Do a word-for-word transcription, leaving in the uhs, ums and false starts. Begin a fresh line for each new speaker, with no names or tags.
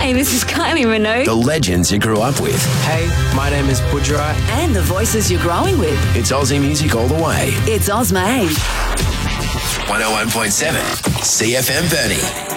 Hi, this is Kylie Minogue.
The legends you grew up with.
Hey, my name is Budra.
And the voices you're growing with.
It's Aussie music all the way.
It's Ozmade.
one oh one point seven C F M Burnie.